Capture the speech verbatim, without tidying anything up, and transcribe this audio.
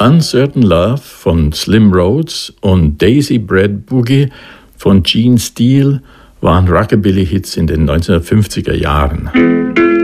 Uncertain Love von Slim Rhodes und Daisy Bread Boogie von Gene Steele waren Rockabilly-Hits in den neunzehnhundertfünfziger Jahren.